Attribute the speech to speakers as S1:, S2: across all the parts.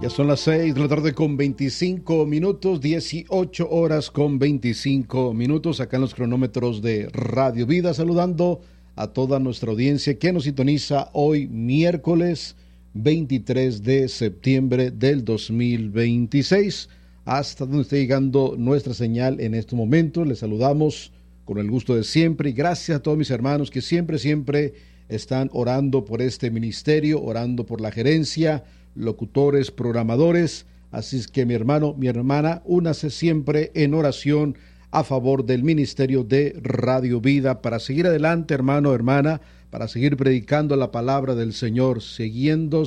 S1: Ya son las 6 de la tarde con 25 minutos, 18 horas con 25 minutos, acá en los cronómetros de Radio Vida, saludando a toda nuestra audiencia que nos sintoniza hoy miércoles 23 de septiembre del 2026, hasta donde está llegando nuestra señal en este momento. Les saludamos con el gusto de siempre y gracias a todos mis hermanos que siempre están orando por este ministerio, orando por la gerencia, locutores, programadores. Así es que mi hermano, mi hermana, únase siempre en oración a favor del ministerio de Radio Vida para seguir adelante, hermano, hermana, para seguir predicando la palabra del Señor, siguiendo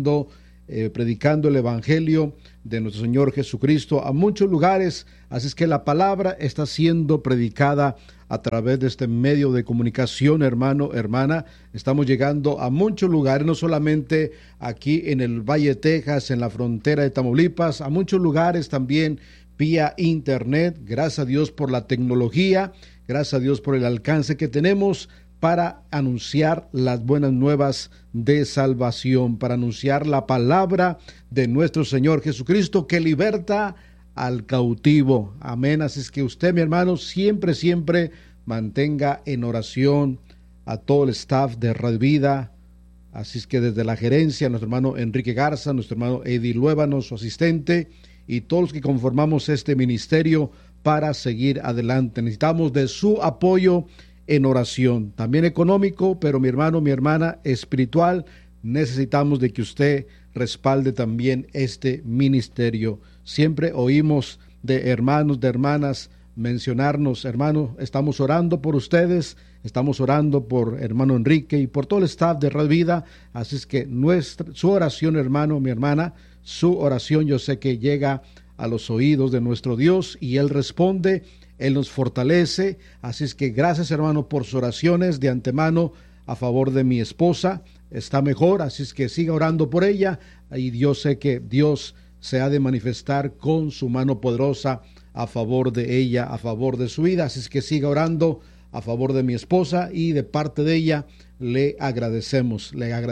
S1: predicando el evangelio de nuestro Señor Jesucristo a muchos lugares. Así es que la palabra está siendo predicada a través de este medio de comunicación, hermano, hermana. Estamos llegando a muchos lugares, no solamente aquí en el Valle de Texas, en la frontera de Tamaulipas, a muchos lugares también vía internet. Gracias a Dios por la tecnología, gracias a Dios por el alcance que tenemos para anunciar las buenas nuevas de salvación, para anunciar la palabra de nuestro Señor Jesucristo que liberta al cautivo. Amén. Así es que usted, mi hermano, siempre mantenga en oración a todo el staff de Radio Vida. Así es que desde la gerencia, nuestro hermano Enrique Garza, nuestro hermano Eddie Luébano, su asistente, y todos los que conformamos este ministerio para seguir adelante. Necesitamos de su apoyo en oración, también económico, pero mi hermano, mi hermana, espiritual. Necesitamos de que usted respalde también este ministerio. Siempre oímos de hermanos, de hermanas mencionarnos: hermano, estamos orando por ustedes, estamos orando por hermano Enrique y por todo el staff de Radio Vida. Así es que su oración, hermano, mi hermana, su oración yo sé que llega a los oídos de nuestro Dios y Él responde, Él nos fortalece. Así es que gracias, hermano, por sus oraciones de antemano a favor de mi esposa. Está mejor, así es que siga orando por ella y yo sé que Dios se ha de manifestar con su mano poderosa a favor de ella, a favor de su vida. Así es que siga orando a favor de mi esposa y de parte de ella le agradecemos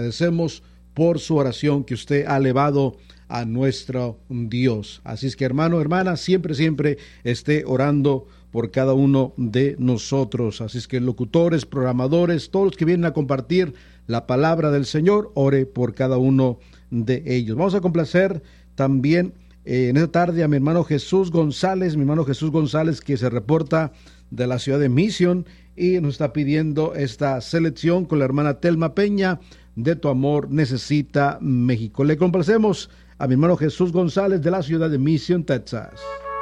S1: por su oración que usted ha elevado a nuestro Dios. Así es que, hermano, hermana, siempre esté orando por cada uno de nosotros. Así es que locutores, programadores, todos los que vienen a compartir la palabra del Señor, ore por cada uno de ellos. Vamos a complacer también en esta tarde a mi hermano Jesús González, que se reporta de la ciudad de Mission y nos está pidiendo esta selección con la hermana Telma Peña, De tu amor necesita México. Le complacemos a mi hermano Jesús González de la ciudad de Mission, Texas.